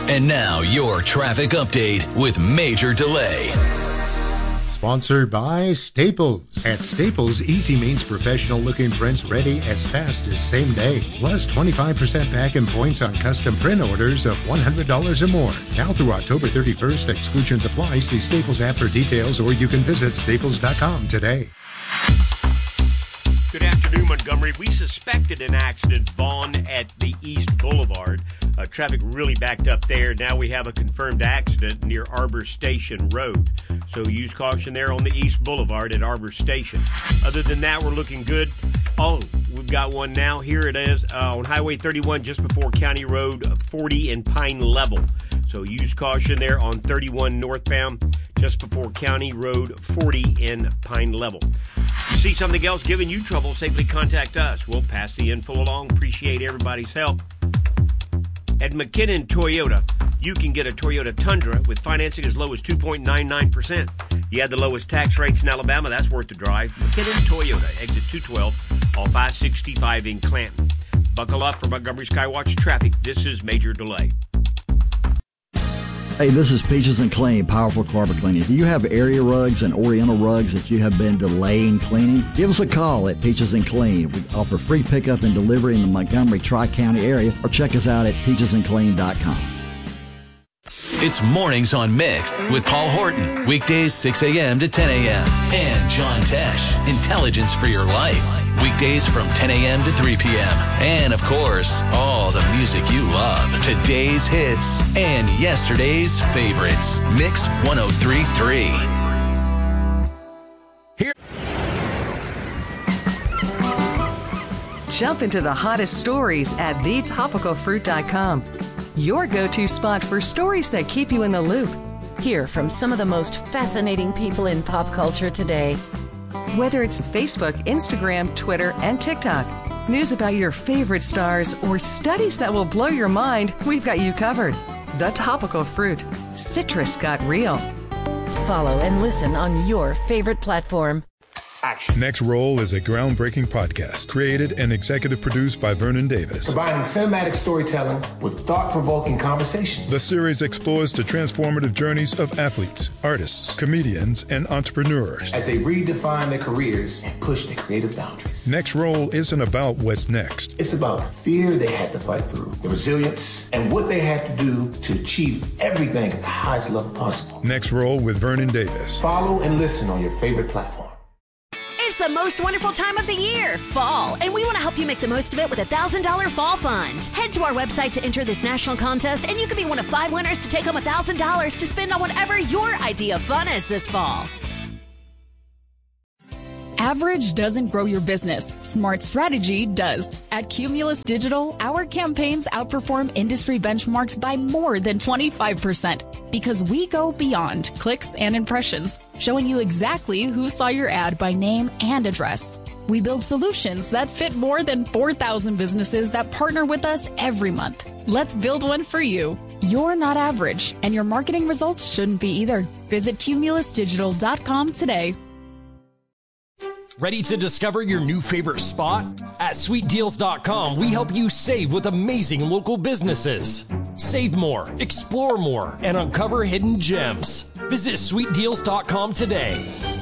And now your traffic update with Major Delay. Sponsored by Staples. At Staples, easy means professional-looking prints ready as fast as same day. Plus 25% back in points on custom print orders of $100 or more. Now through October 31st, exclusions apply. See Staples app for details, or you can visit staples.com today. Good afternoon, Montgomery. We suspected an accident, Vaughn, at the East Boulevard. Traffic really backed up there. Now we have a confirmed accident near Arbor Station Road. So use caution there on the East Boulevard at Arbor Station. Other than that, we're looking good. Oh, we've got one now. Here it is on Highway 31 just before County Road 40 in Pine Level. So use caution there on 31 northbound just before County Road 40 in Pine Level. You see something else giving you trouble, safely contact us. We'll pass the info along. Appreciate everybody's help. At McKinnon Toyota, you can get a Toyota Tundra with financing as low as 2.99%. You have the lowest tax rates in Alabama. That's worth the drive. McKinnon Toyota, exit 212 off I-65 in Clanton. Buckle up for Montgomery Skywatch traffic. This is Major Delay. Hey, this is Peaches and Clean, Powerful Carpet Cleaning. Do you have area rugs and oriental rugs that you have been delaying cleaning? Give us a call at Peaches and Clean. We offer free pickup and delivery in the Montgomery Tri-County area, or check us out at peachesandclean.com. It's Mornings on Mix with Paul Horton. Weekdays 6 a.m. to 10 a.m. And John Tesh, Intelligence for Your Life. Weekdays from 10 a.m. to 3 p.m. And, of course, all the music you love. Today's hits and yesterday's favorites. Mix 103.3. Here. Jump into the hottest stories at thetopicalfruit.com. Your go-to spot for stories that keep you in the loop. Hear from some of the most fascinating people in pop culture today. Whether it's Facebook, Instagram, Twitter, and TikTok, news about your favorite stars, or studies that will blow your mind, we've got you covered. The Topical Fruit. Citrus got real. Follow and listen on your favorite platform. Action. Next Roll is a groundbreaking podcast created and executive produced by Vernon Davis. Combining cinematic storytelling with thought-provoking conversations. The series explores the transformative journeys of athletes, artists, comedians, and entrepreneurs as they redefine their careers and push their creative boundaries. Next Roll isn't about what's next. It's about the fear they had to fight through, the resilience, and what they had to do to achieve everything at the highest level possible. Next Roll with Vernon Davis. Follow and listen on your favorite platform. It's the most wonderful time of the year, fall, and we want to help you make the most of it with a $1,000 fall fund. Head to our website to enter this national contest, and you can be one of 5 winners to take home $1,000 to spend on whatever your idea of fun is this fall. Average doesn't grow your business. Smart strategy does. At Cumulus Digital, our campaigns outperform industry benchmarks by more than 25% because we go beyond clicks and impressions, showing you exactly who saw your ad by name and address. We build solutions that fit more than 4,000 businesses that partner with us every month. Let's build one for you. You're not average, and your marketing results shouldn't be either. Visit cumulusdigital.com today. Ready to discover your new favorite spot? At sweetdeals.com, we help you save with amazing local businesses. Save more, explore more, and uncover hidden gems. Visit sweetdeals.com today.